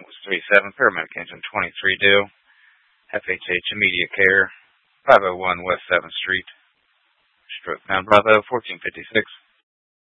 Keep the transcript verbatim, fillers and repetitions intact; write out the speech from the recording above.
was three seven, paramedic engine twenty-three due, F H H immediate care, five oh one West seventh Street, stroke pound Bravo, fourteen fifty-six.